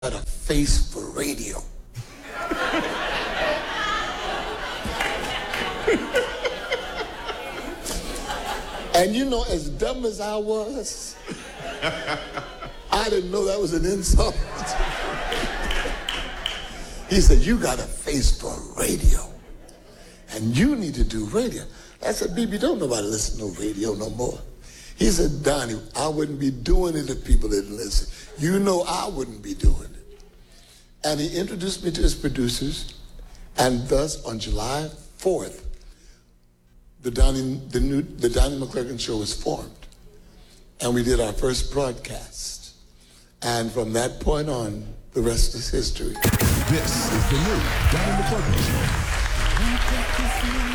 got a face for radio. And you know, as dumb as I was, I didn't know that was an insult. He said, you got a face for radio, and you need to do radio. I said, BB, don't nobody listen to radio no more. He said, Donnie, I wouldn't be doing it if people didn't listen. You know I wouldn't be doing it. And he introduced me to his producers, and thus on July 4th, the Donnie McClurkin Show was formed. And we did our first broadcast. And from that point on, the rest is history. This is the new Donnie McClurkin Show.